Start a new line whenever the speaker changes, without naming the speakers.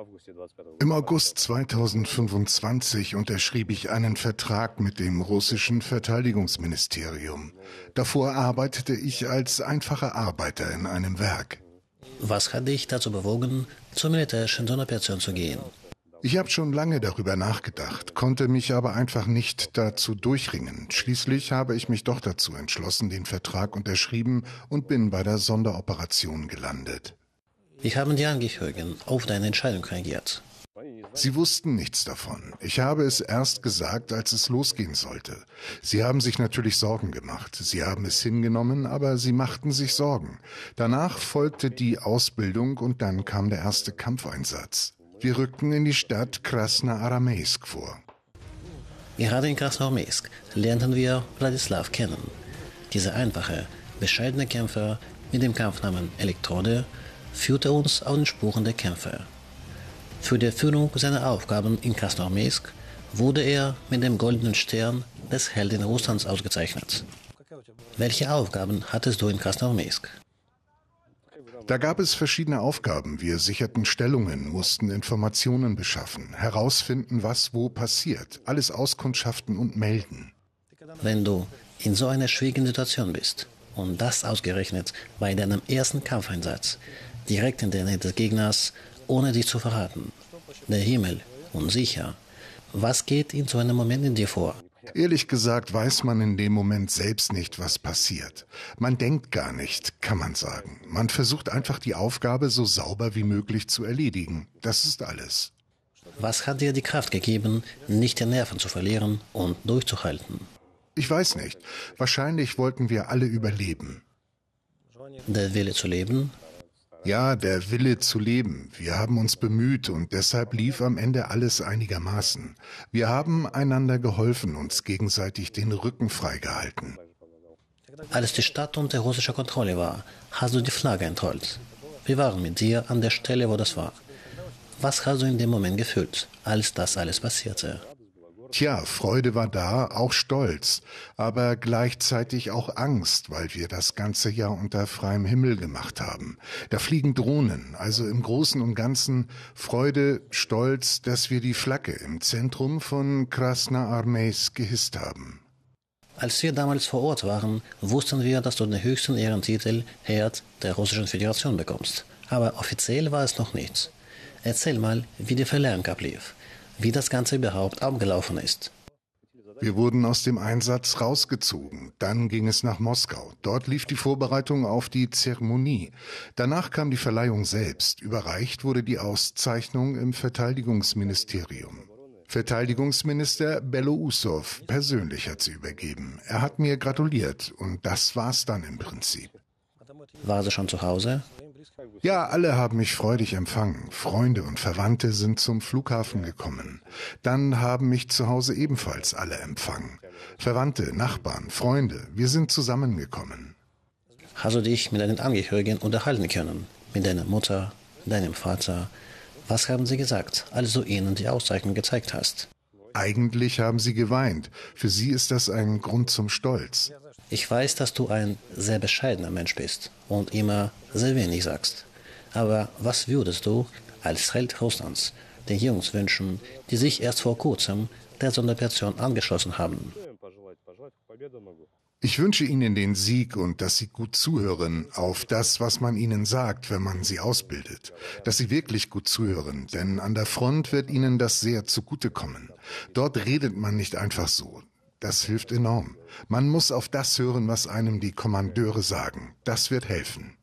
Im August 2025 unterschrieb ich einen Vertrag mit dem russischen Verteidigungsministerium. Davor arbeitete ich als einfacher Arbeiter in einem Werk.
Was hat dich dazu bewogen, zur militärischen Sonderoperation zu gehen?
Ich habe schon lange darüber nachgedacht, konnte mich aber einfach nicht dazu durchringen. Schließlich habe ich mich doch dazu entschlossen, den Vertrag unterschrieben und bin bei der Sonderoperation gelandet.
Wie haben die Angehörigen auf deine Entscheidung reagiert?
Sie wussten nichts davon. Ich habe es erst gesagt, als es losgehen sollte. Sie haben sich natürlich Sorgen gemacht. Sie haben es hingenommen, aber sie machten sich Sorgen. Danach folgte die Ausbildung und dann kam der erste Kampfeinsatz. Wir rückten in die Stadt Krasnoarmejsk vor.
Gerade in Krasnoarmejsk lernten wir Wladislaw kennen. Dieser einfache, bescheidene Kämpfer mit dem Kampfnamen Elektrode führte uns auf den Spuren der Kämpfer. Für die Erfüllung seiner Aufgaben in Krasnoarmejsk wurde er mit dem Goldenen Stern des Helden Russlands ausgezeichnet. Welche Aufgaben hattest du in Krasnoarmejsk?
Da gab es verschiedene Aufgaben. Wir sicherten Stellungen, mussten Informationen beschaffen, herausfinden, was wo passiert, alles auskundschaften und melden.
Wenn du in so einer schwierigen Situation bist und das ausgerechnet bei deinem ersten Kampfeinsatz, direkt in der Nähe des Gegners, ohne dich zu verraten, der Himmel unsicher, was geht in so einem Moment in dir vor?
Ehrlich gesagt weiß man in dem Moment selbst nicht, was passiert. Man denkt gar nicht, kann man sagen. Man versucht einfach die Aufgabe so sauber wie möglich zu erledigen. Das ist alles.
Was hat dir die Kraft gegeben, nicht die Nerven zu verlieren und durchzuhalten?
Ich weiß nicht. Wahrscheinlich wollten wir alle überleben.
Der Wille zu leben?
Ja, der Wille zu leben. Wir haben uns bemüht und deshalb lief am Ende alles einigermaßen. Wir haben einander geholfen, uns gegenseitig den Rücken freigehalten.
Als die Stadt unter russischer Kontrolle war, hast du die Flagge entrollt. Wir waren mit dir an der Stelle, wo das war. Was hast du in dem Moment gefühlt, als das alles passierte?
Tja, Freude war da, auch Stolz, aber gleichzeitig auch Angst, weil wir das ganze Jahr unter freiem Himmel gemacht haben. Da fliegen Drohnen, also im Großen und Ganzen Freude, Stolz, dass wir die Flagge im Zentrum von Krasnoarmejsk gehisst haben.
Als wir damals vor Ort waren, wussten wir, dass du den höchsten Ehrentitel Herd der Russischen Föderation bekommst. Aber offiziell war es noch nichts. Erzähl mal, wie die Verleihung ablief. Wie das Ganze überhaupt abgelaufen ist.
Wir wurden aus dem Einsatz rausgezogen. Dann ging es nach Moskau. Dort lief die Vorbereitung auf die Zeremonie. Danach kam die Verleihung selbst. Überreicht wurde die Auszeichnung im Verteidigungsministerium. Verteidigungsminister Belousov persönlich hat sie übergeben. Er hat mir gratuliert und das war's dann im Prinzip.
War sie schon zu Hause?
Ja, alle haben mich freudig empfangen. Freunde und Verwandte sind zum Flughafen gekommen. Dann haben mich zu Hause ebenfalls alle empfangen. Verwandte, Nachbarn, Freunde, wir sind zusammengekommen.
Hast du dich mit deinen Angehörigen unterhalten können? Mit deiner Mutter, deinem Vater? Was haben sie gesagt, als du ihnen die Auszeichnung gezeigt hast?
Eigentlich haben sie geweint. Für sie ist das ein Grund zum Stolz.
Ich weiß, dass du ein sehr bescheidener Mensch bist und immer sehr wenig sagst. Aber was würdest du als Held Russlands den Jungs wünschen, die sich erst vor kurzem der Sonderoperation angeschlossen haben?
Ich wünsche ihnen den Sieg und dass sie gut zuhören auf das, was man ihnen sagt, wenn man sie ausbildet. Dass sie wirklich gut zuhören, denn an der Front wird ihnen das sehr zugutekommen. Dort redet man nicht einfach so. Das hilft enorm. Man muss auf das hören, was einem die Kommandeure sagen. Das wird helfen.